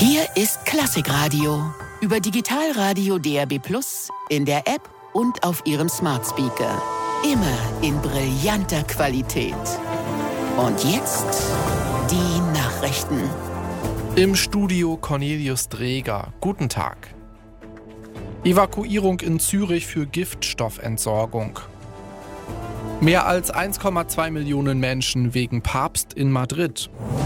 Hier ist Klassikradio. Über Digitalradio DAB+, in der App und auf Ihrem Smart Speaker. Immer in brillanter Qualität. Und jetzt die Nachrichten. Im Studio Cornelius Dreger. Guten Tag. Evakuierung in Zürich für Giftstoffentsorgung. Mehr als 1,2 Millionen Menschen wegen Papst in Madrid.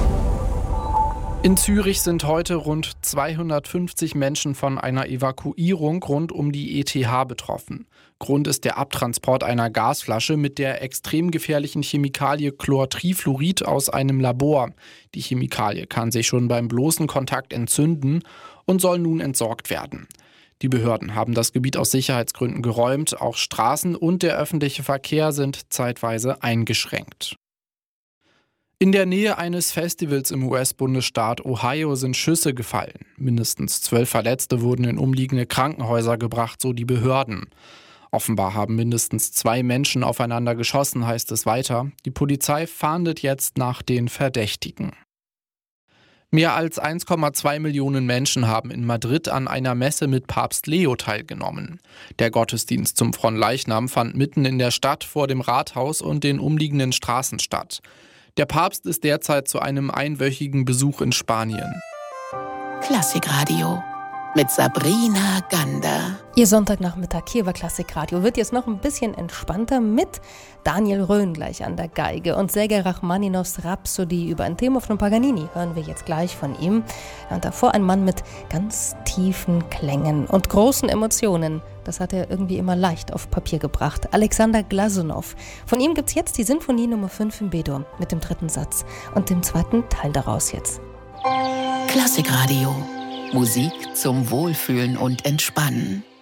In Zürich sind heute rund 250 Menschen von einer Evakuierung rund um die ETH betroffen. Grund ist der Abtransport einer Gasflasche mit der extrem gefährlichen Chemikalie Chlortrifluorid aus einem Labor. Die Chemikalie kann sich schon beim bloßen Kontakt entzünden und soll nun entsorgt werden. Die Behörden haben das Gebiet aus Sicherheitsgründen geräumt. Auch Straßen und der öffentliche Verkehr sind zeitweise eingeschränkt. In der Nähe eines Festivals im US-Bundesstaat Ohio sind Schüsse gefallen. Mindestens 12 Verletzte wurden in umliegende Krankenhäuser gebracht, so die Behörden. Offenbar haben mindestens 2 Menschen aufeinander geschossen, heißt es weiter. Die Polizei fahndet jetzt nach den Verdächtigen. Mehr als 1,2 Millionen Menschen haben in Madrid an einer Messe mit Papst Leo teilgenommen. Der Gottesdienst zum Fronleichnam fand mitten in der Stadt vor dem Rathaus und den umliegenden Straßen statt. Der Papst ist derzeit zu einem einwöchigen Besuch in Spanien. Klassikradio mit Sabrina Gander. Ihr Sonntagnachmittag hier bei Klassikradio wird jetzt noch ein bisschen entspannter mit Daniel Röhn gleich an der Geige und Sergei Rachmaninovs Rhapsody über ein Thema von Paganini hören wir jetzt gleich von ihm. Und davor ein Mann mit ganz tiefen Klängen und großen Emotionen. Das hat er irgendwie immer leicht auf Papier gebracht. Alexander Glasunow. Von ihm gibt's jetzt die Sinfonie Nummer 5 in B-Dur mit dem 3. Satz und dem 2. Teil daraus jetzt. Klassikradio. Musik zum Wohlfühlen und Entspannen.